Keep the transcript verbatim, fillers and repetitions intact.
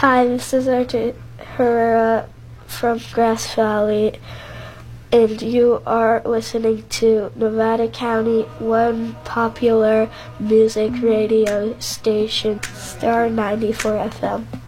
Hi, this is Arthur Herrera from Grass Valley, and you are listening to Nevada County one popular music radio station, Star ninety-four F M.